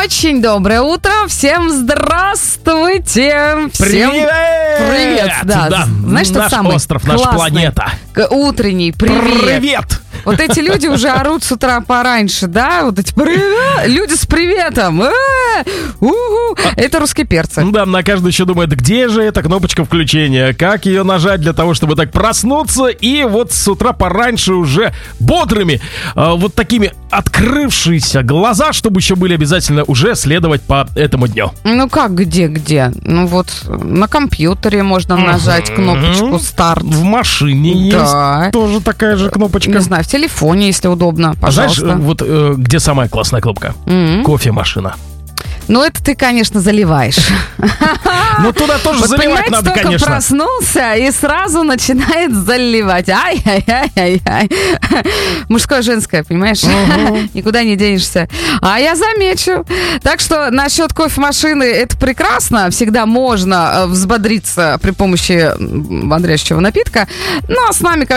Очень доброе утро. Всем здравствуйте. Всем привет. Да. Знаешь, что наш самый остров, наша классный, планета. Утренний привет. Привет. Вот эти люди уже орут с утра пораньше, да? Вот эти люди с приветом. Это русские перцы. Да, на каждый еще думает, где же эта кнопочка включения? Как ее нажать для того, чтобы так проснуться и вот с утра пораньше уже бодрыми, вот такими открывшиеся глаза, чтобы еще были обязательно уже следовать по этому дню. Ну как, где? Ну вот на компьютере можно нажать кнопочку «Старт». В машине есть тоже такая же кнопочка. Не знаю, в телефоне, если удобно, пожалуйста. Знаешь, вот где самая классная кнопка? Кофемашина. Ну, это ты, конечно, заливаешь. Ну, туда тоже вот заливать надо, только конечно. Проснулся и сразу начинает заливать. Ай-яй-яй-яй. Мужское, женское, понимаешь? Никуда не денешься. А я замечу. Так что насчет кофемашины это прекрасно. Всегда можно взбодриться при помощи бодрящего напитка. Но с нами, как